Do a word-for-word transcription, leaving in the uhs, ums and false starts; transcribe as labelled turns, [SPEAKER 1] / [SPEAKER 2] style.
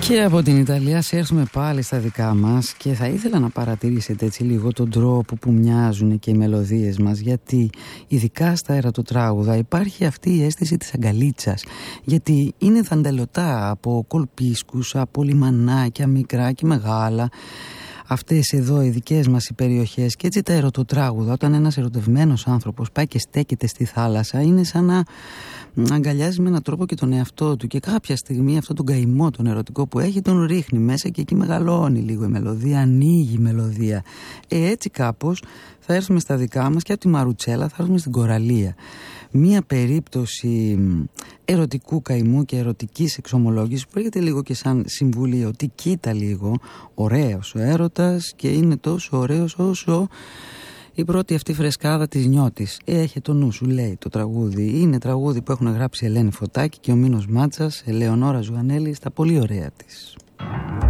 [SPEAKER 1] Και από την Ιταλία σε έρθουμε πάλι στα δικά μας και θα ήθελα να παρατηρήσετε έτσι λίγο τον τρόπο που μοιάζουν και οι μελωδίες μας, γιατί ειδικά στα ερωτοτράγουδα υπάρχει αυτή η αίσθηση της αγκαλίτσας, γιατί είναι δαντελωτά από κολπίσκους, από λιμανάκια μικρά και μεγάλα, αυτές εδώ οι δικές μας οι περιοχές. Και έτσι τα ερωτοτράγουδα, όταν ένας ερωτευμένος άνθρωπος πάει και στέκεται στη θάλασσα, είναι σαν να αγκαλιάζει με έναν τρόπο και τον εαυτό του, και κάποια στιγμή αυτό τον καημό τον ερωτικό που έχει τον ρίχνει μέσα και εκεί μεγαλώνει λίγο η μελωδία, ανοίγει η μελωδία. Ε, έτσι κάπως θα έρθουμε στα δικά μας και από τη Μαρουτσέλα θα έρθουμε στην Κοραλία. Μία περίπτωση ερωτικού καημού και ερωτικής εξομολόγησης που έρχεται λίγο και σαν συμβουλίο, ότι κοίτα λίγο, ωραίος ο έρωτας και είναι τόσο ωραίος όσο η πρώτη αυτή φρεσκάδα της νιώτης. Έχει το νου σου, λέει το τραγούδι. Είναι τραγούδι που έχουν γράψει Ελένη Φωτάκη και ο Μίνος Μάτσας, Ελεονόρα Ζουανέλη στα πολύ ωραία της.